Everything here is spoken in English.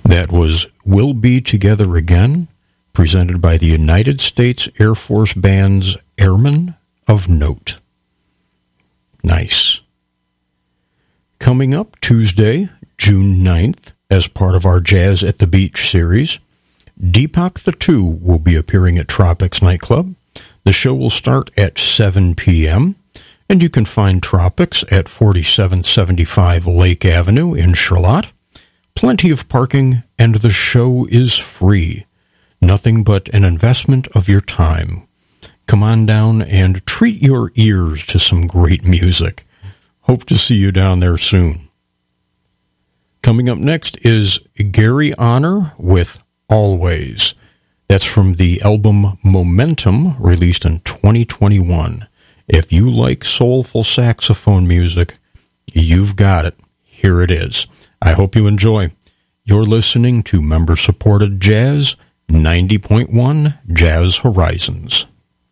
That was We'll Be Together Again, presented by the United States Air Force Band's Airmen of Note. Nice. Coming up Tuesday, June 9th, as part of our Jazz at the Beach series, Deepak the Two will be appearing at Tropics Nightclub. The show will start at 7 p.m., and you can find Tropics at 4775 Lake Avenue in Charlotte. Plenty of parking, and the show is free. Nothing but an investment of your time. Come on down and treat your ears to some great music. Hope to see you down there soon. Coming up next is Gary Honor with Always. That's from the album Momentum, released in 2021. If you like soulful saxophone music, you've got it. Here it is. I hope you enjoy. You're listening to member-supported jazz, 90.1 Jazz Horizons.